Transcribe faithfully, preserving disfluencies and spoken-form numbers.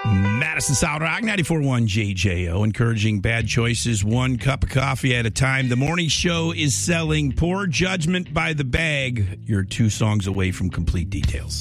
Madison Solid Rock, ninety-four point one J J O, encouraging bad choices one cup of coffee at a time. The morning show is selling Poor Judgment by the Bag. You're two songs away from complete details.